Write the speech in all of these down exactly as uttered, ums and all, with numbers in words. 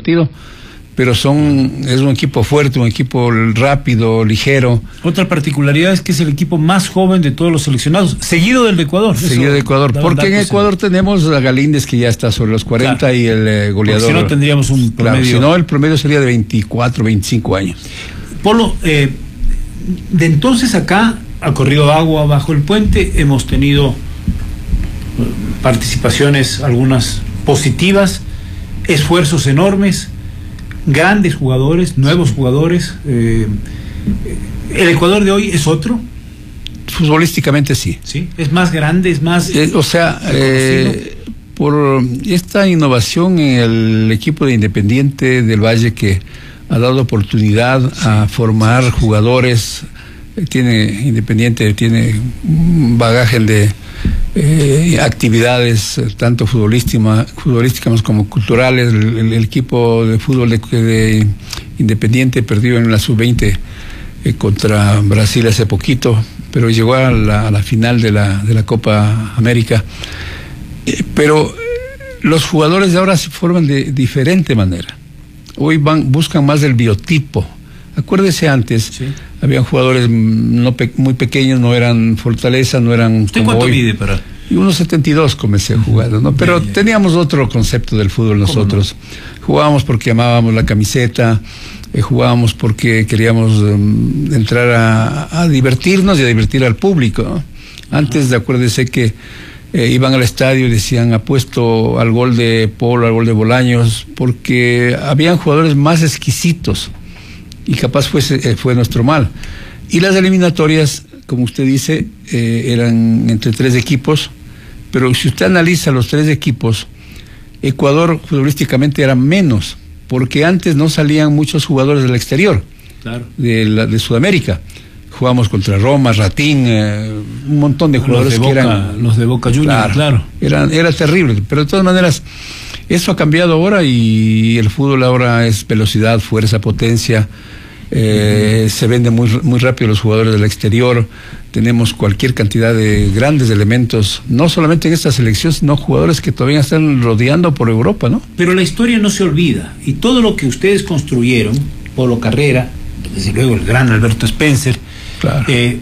partido, pero son es un equipo fuerte, un equipo rápido, ligero. Otra particularidad es que es el equipo más joven de todos los seleccionados, seguido del de Ecuador. Seguido de Ecuador, porque en Ecuador tenemos a Galíndez, que ya está sobre los cuarenta, claro, y el eh, goleador. Porque si no tendríamos un promedio. Claro, si no, el promedio sería de veinticuatro, veinticinco años. Polo, eh, de entonces acá ha corrido agua bajo el puente, hemos tenido participaciones, algunas positivas, esfuerzos enormes, grandes jugadores, nuevos jugadores. Eh, ¿El Ecuador de hoy es otro? Futbolísticamente sí. Sí, es más grande, es más... Eh, o sea, eh, por esta innovación en el equipo de Independiente del Valle, que ha dado oportunidad sí. a formar jugadores, tiene Independiente, tiene un bagaje de eh, actividades, tanto futbolísticas futbolísticas como culturales. El, el, el equipo de fútbol de, de Independiente perdió en la sub veinte eh, contra Brasil hace poquito, pero llegó a la, a la final de la, de la Copa América. Eh, pero eh, los jugadores de ahora se forman de diferente manera. Hoy van, buscan más el biotipo. Acuérdese antes, sí. habían jugadores no pe muy pequeños, no eran Fortaleza, no eran ¿Usted como cuánto hoy. mide para...? Y uno setenta y dos comencé a jugar, ¿no? Pero yeah, yeah. teníamos otro concepto del fútbol nosotros. No? Jugábamos porque amábamos la camiseta, eh, jugábamos porque queríamos um, entrar a, a divertirnos y a divertir al público, ¿no? Antes, de acuérdese que eh, iban al estadio y decían apuesto al gol de Polo, al gol de Bolaños, porque habían jugadores más exquisitos. Y capaz fue, fue nuestro mal. Y las eliminatorias, como usted dice, eh, eran entre tres equipos, pero si usted analiza los tres equipos, Ecuador futbolísticamente era menos, porque antes no salían muchos jugadores del exterior, claro. de, la, de Sudamérica. Jugamos contra Roma, Ratín, eh, un montón de jugadores de Boca, que eran... Los de Boca Juniors, claro. claro. Eran, era terrible, pero de todas maneras, eso ha cambiado ahora y el fútbol ahora es velocidad, fuerza, potencia. Eh, uh-huh. Se venden muy, muy rápido los jugadores del exterior. Tenemos cualquier cantidad de grandes elementos, no solamente en esta selección, sino jugadores que todavía están rodeando por Europa, ¿no? Pero la historia no se olvida, y todo lo que ustedes construyeron, Polo Carrera, desde luego el gran Alberto Spencer, claro. eh,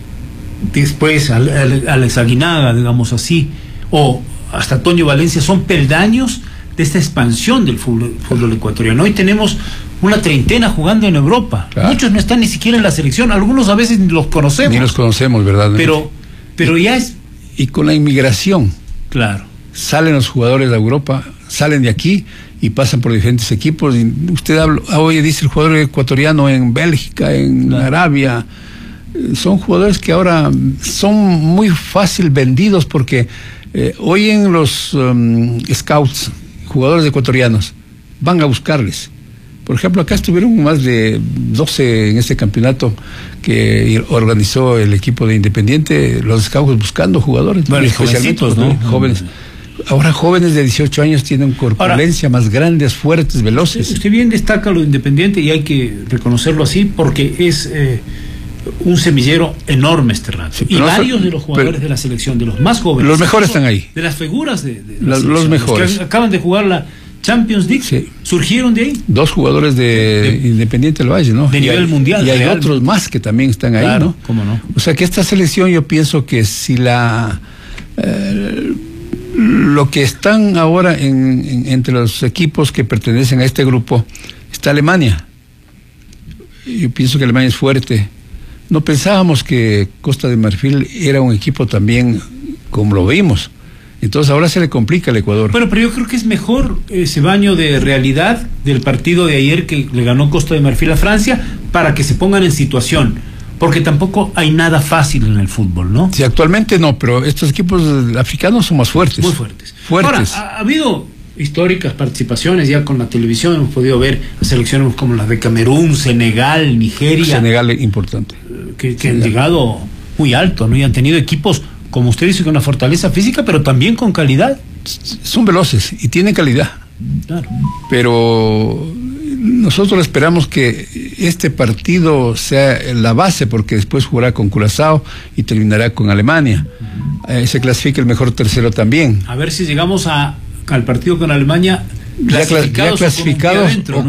después Alex Aguinaga, digamos así, o hasta Toño Valencia, son peldaños de esta expansión del fútbol, fútbol ecuatoriano. Hoy tenemos una treintena jugando en Europa. Claro. Muchos no están ni siquiera en la selección, algunos a veces ni los conocemos. Ni los conocemos, ¿verdad? Pero, pero ya es... Y con la inmigración. Claro. Salen los jugadores de Europa, salen de aquí y pasan por diferentes equipos. Y usted habla, hoy dice el jugador ecuatoriano en Bélgica, en claro. Arabia. Son jugadores que ahora son muy fácil vendidos porque eh, hoy en los um, scouts, jugadores ecuatorianos, van a buscarles. Por ejemplo, acá estuvieron más de doce en este campeonato que organizó el equipo de Independiente, los scouts buscando jugadores, bueno, especialmente los ¿no? jóvenes. Ahora jóvenes de dieciocho años tienen corpulencia, ahora, más grandes, fuertes, veloces. Usted, usted bien destaca lo de Independiente y hay que reconocerlo así porque es eh, un semillero enorme este rato. Sí, y varios no, de los jugadores pero, de la selección, de los más jóvenes. Los mejores están ahí. De las figuras de, de la los, los mejores. Los que acaban de jugar la Champions League, sí. ¿surgieron de ahí? Dos jugadores de, de Independiente del Valle, ¿no? De y nivel hay, mundial. Y hay real. Otros más que también están ahí, claro, ¿no? ¿Cómo no? O sea que esta selección yo pienso que si la... Eh, lo que están ahora en, en, entre los equipos que pertenecen a este grupo, está Alemania. Yo pienso que Alemania es fuerte. No pensábamos que Costa de Marfil era un equipo también como lo vimos. Entonces ahora se le complica al Ecuador. Bueno, pero yo creo que es mejor ese baño de realidad del partido de ayer que le ganó Costa de Marfil a Francia para que se pongan en situación, porque tampoco hay nada fácil en el fútbol, ¿no? Sí, actualmente no, pero estos equipos africanos son más fuertes. Muy fuertes. Fuertes. Ahora, ha, ha habido históricas participaciones ya con la televisión, hemos podido ver selecciones como las de Camerún, Senegal, Nigeria. Senegal es importante. Que, que han llegado muy alto, ¿no? Y han tenido equipos, como usted dice, con una fortaleza física, pero también con calidad. Son veloces y tienen calidad. Claro. Pero nosotros esperamos que este partido sea la base, porque después jugará con Curazao y terminará con Alemania. Uh-huh. Eh, se clasifica el mejor tercero también. A ver si llegamos a, al partido con Alemania clasificados, ya, cla ya clasificados o,